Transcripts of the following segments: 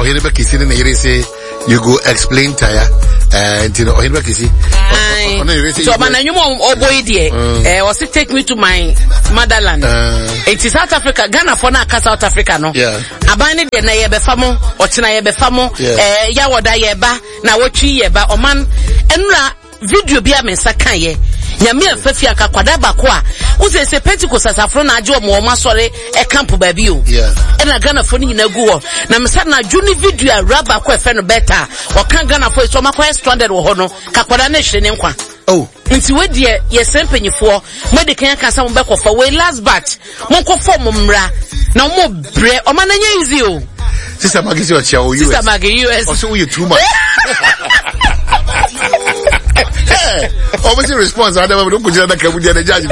Ohireba Kisi na yere say you go explain tire you know Ohireba Kisi so man you boy there was it take me to my motherland it is South Africa Ghana for na South Africa no abani de na ye be famo ochina ye be famo ya woda ye ba na wotwi ye ba oman enura video bia me saka ye nyame afafia akakwada bako a uze se Pentecost asafro na age omo masore e camp ba bi o na Ghana fo ni nyina gu ho na me sa na juni video a raba ko efe no beta o kan Ghana fo so makwa stranded wo ho no kakwada na hye ne nkwa nti we de ye sempanyifo mo de kan aka sa mo be kofa we last batch mo ko form mra na mo bre o ma na nya easy o Sister Maggie o chia o US Sister Maggie US also you too much obviously response I don't consider that can be the judge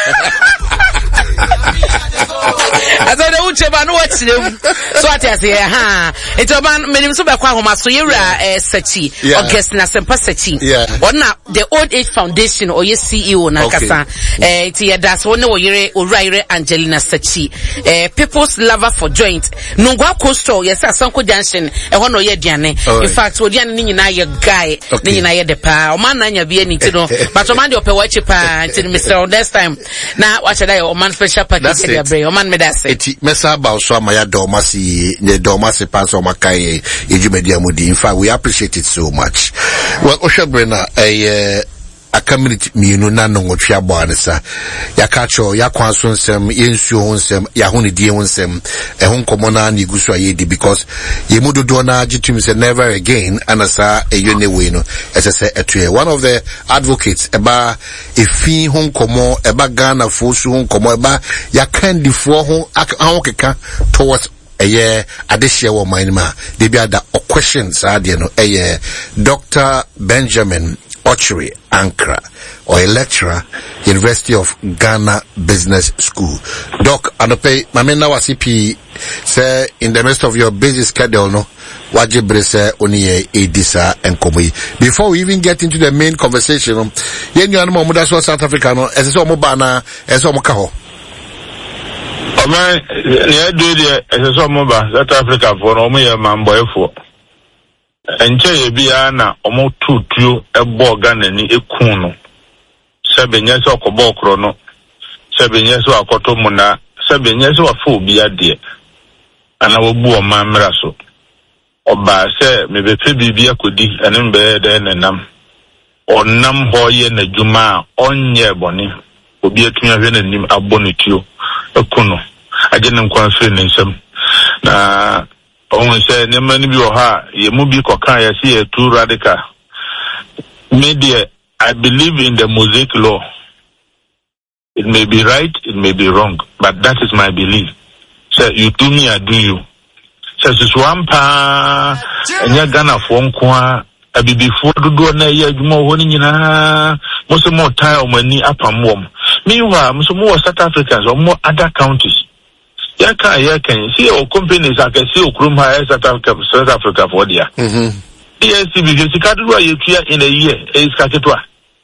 I don't know which one watch them. So I say, it's a man, many so back home, so you're Sachi, or guest na Sempa Sachi. Or now, the Old Age Foundation, or your CEO, Nakasa, that's one or O'Reilly Angelina Sachi, People's Lover for Joint, Nungwa Coastal, yes, Sanko Junction, and one or your Diane. In fact, what Jan Nina, your guy, Nina, the pa, or man, you're being to know, but man, you're watching pa, until Mr. Next time. Now, what should I, or man, special package, or man, me that say. Mesa Bauswa Maya Domasi, the Domasi Paso Makai, Ejumedia Mudi. In fact, we appreciate it so much. Well, Osha Brenna, a community Mununa no Chiabanesa, Yakacho, Yakwansum, Yensu, Yahuni Dionsem, a home commona Niguswa Yedi, because Yemudu Dona Jitum said never again, and as a Yunewino, as I said, one of the advocates about a fee home common, about Ghana, Fosu home common, about Yakandi for home, Akaka towards a year, addition or minima. They be other questions, Dr. Benjamin Ochery Ankra, or a lecturer, University of Ghana Business School. Doc, anope, mamena wa CP, say, in the midst of your busy schedule, no, wajibre se oniye edisa and komi. Before we even get into the main conversation, yen you animo muda so South Africa, no, eseso mobana, eseso mokaho. Oman, niye dwe eseso moba, South Africa for omo ye mambo efo. Enche yebia na omo tutu ebo Ghana ni ekunu sebe nyese okobo okro no sebe nyese akoto muna sebe nyese afọ obi ade ana wobu o mamra so oba se mebefe bibia kodi ene mbe de nenam onam ho ye na djuma onye boni obi etunya hwe na nim abonituo ekunu agene nkwan fe ne nsem na on say nemani bi oha ye mu bi kokan ya see too radical media. I believe in the Mosaic law. It may be right, it may be wrong, but that is my belief. So you do me, I do you. So this one pa enya Ghana for nkwa abibi for do na ye adwuma ho ni nyina mo so mo tie o mani apamwom meanwhile mo so mo South Africans or more other counties. Yakan see our companies I can see Ukrum South Africa for there. DSTV Fisikadua Yutia in a year is Kaketwa.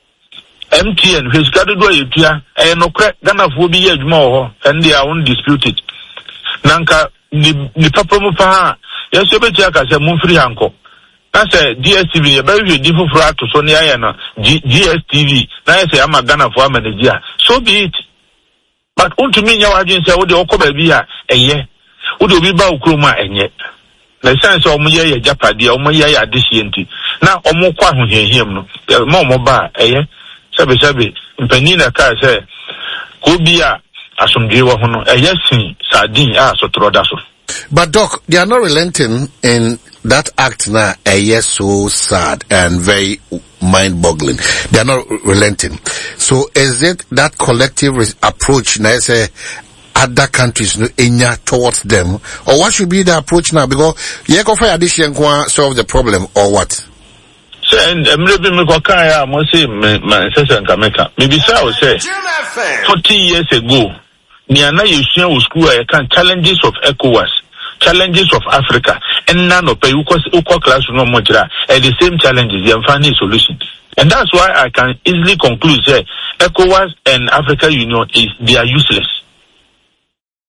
MTN Fisikadua Yutia and no crack Ghana for be a more and they are undisputed. Nanka the Papamupa, yes, you better as a Mumfree uncle. That's a DSTV, a very different frat to Sonia and GSTV. Now I say I'm a Ghana for manager. So be it. But unto me, your agency, I would occur be a year. Would be about Kruma and yet. The sense of Muya Japadi, or Muya Adicienti. Now, or more quite him, more mobile, Sabi, Penina Car say, could be a some Jiwa Hono, a yes, Sardine, so Trodaso. But Doc, they are not relenting in that act now, yes, so sad and very mind-boggling. They are not relenting. So is it that collective approach now, say, other countries towards them, or what should be the approach now? Because Yekofa addition solve the problem, or what? So and maybe me go kaya mo say my sister Kameka. Maybe say I say 40 years ago, Niana Yushin school I can challenges of ECOWAS, challenges of Africa, and none of the class no more the same challenges, the funny solution. And that's why I can easily conclude say ECOWAS and Africa Union they are useless.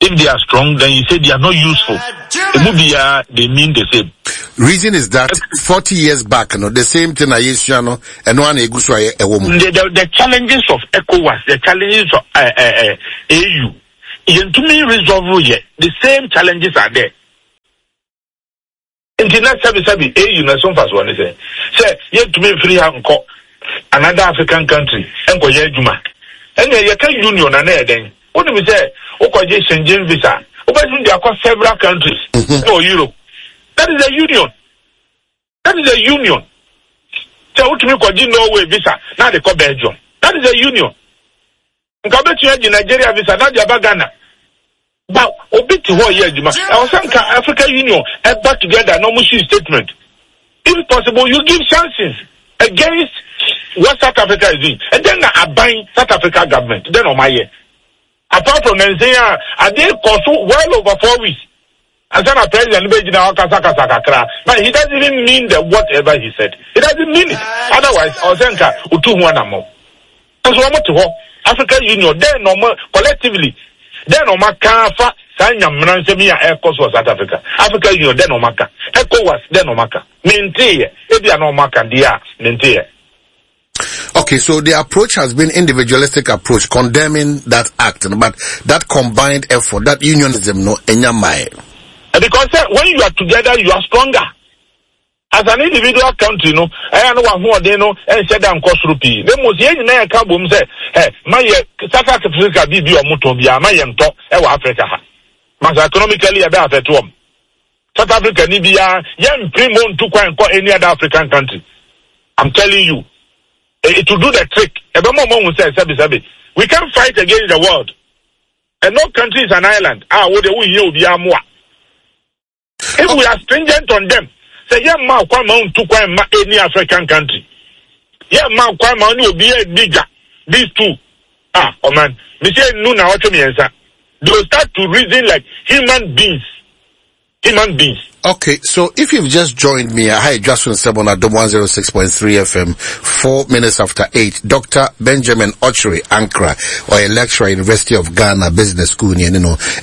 If they are strong, then you say they are not useful. They mean the same. Reason is that 40 years back, the same thing I used to know, and one a woman. The challenges of ECOWAS, the challenges of AU, to me resolve yet. The same challenges are there. Internet service AU na some fast one say yet to me free another African country and go juma. And you can union and then what do we say? Okay, Schengen visa. They across several countries or Europe. That is a union. That is a union. So what to me called Norway visa. Now they call Belgium. That is a union. Nigeria visa. Now they are Ghana. But obit to what year Juma. Our African Union back together. No much statement. If possible, you give chances against what South Africa is doing, and then I buying South Africa government. Then on my year. Apart from Nigeria, I did consult well over 4 weeks. And then a president, but he doesn't even mean the whatever he said. He doesn't mean it. Otherwise, Ozenka utu one more. That's what to African Union. Then normal collectively. Then no maka sanya mnansemi Air Coast was South Africa. African Union then no maka. ECOWAS then no maka. Mintie. Ebi no maka dia mintie. Okay, so the approach has been individualistic approach, condemning that act, but that combined effort, that unionism, no, enyamai. Because when you are together, you are stronger. As an individual country, no, I know what they know, and said I'm cost rupee. They must yen na kabum say, hey, my South Africa bibi or mutobia, my talk, Africa. Mas economically about at home. South Africa, Nibia, yen primon to quite any other African country. I'm telling you. It will do the trick. We can't fight against the world. And no country is an island. If we are stringent on them, say, yeah, any African country. Yeah, bigger. These two. Oh man. They will start to reason like human beings. Human beings. Okay, so if you've just joined me, hi, Justin Sebon at 106.3 FM, 4 minutes after 8, Dr. Benjamin Ochre Ankra, or a lecturer at University of Ghana Business School, you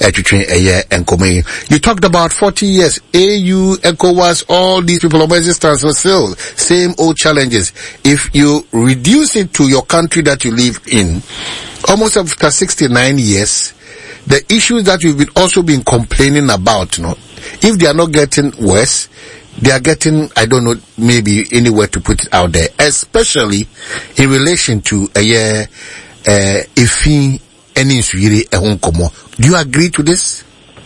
talked about 40 years, AU, ECOWAS, all these people of resistance are still same old challenges. If you reduce it to your country that you live in, almost after 69 years, the issues that you've also been complaining about, if they are not getting worse, they are getting, I don't know, maybe anywhere to put it out there, especially in relation to do you agree to this?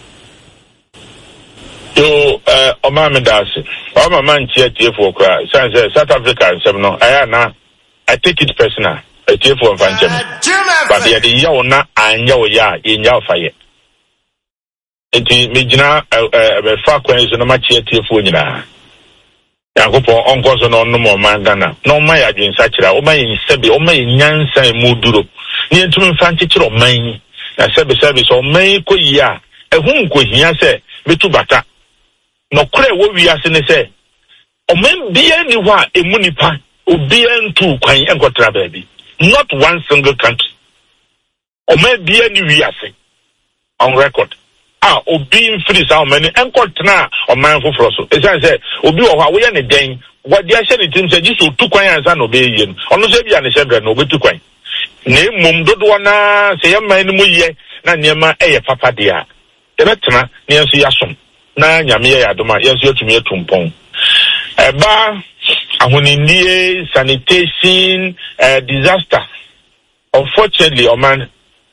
South Africa, I take it personal. I take for but the yaona and yaoya in Yalfire. Enti mejina fa kwan so na ma chie tiefo nyina Yankopon onko so no no man Ghana no man ya dwensa kira o man yin sebe o man nyansa mu duro ni entumi mfa nkekira o man na sebe so man ko yia ehun ko hia se betu bata no kore wo wiase ne se o man bia ni ho a emu nipa obi entu kwan enkotra baabi not one single country o man bia ni wiase on record obi free how many enkotna o man foforo so e say obi wo ha wo ye ne den what dia share team say just tu kwan ansa no be yie ono so bia ne shebre no obetu kwan na mum dodo na say man mu ye na niema eye papa dia e betena ne enso yasom na nyame ye adoma yenso yatumi atumpon eba ahonindie sanitation disaster unfortunately o man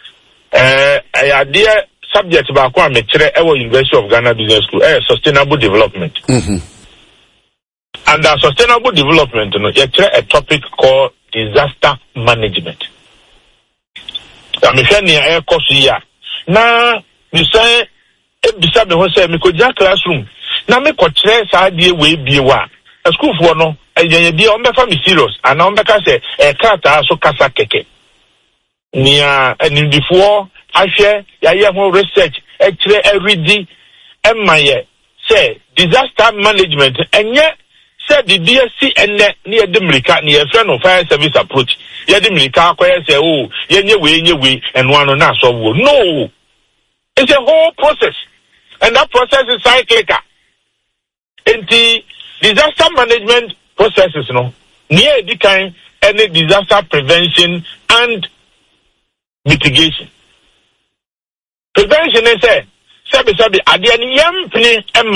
idea subject back one metre ewo University of Ghana Business School sustainable development. And sustainable development a topic called disaster management. I'm air course here. Now you say beside me say me ko classroom. Now me ko tre sa die we biewa. A school for no be on be me serious and on be ka say e krata so kasa keke. Nia and before I share research every say disaster management and yet said the DSC and near the America near friend of fire service approach. Yeah, the America say, oh, yeah, way, and one on us. No, It's a whole process, and that process is cyclical. And the disaster management processes, near the kind any disaster prevention and mitigation. Prevention is sabi adi ani yam pini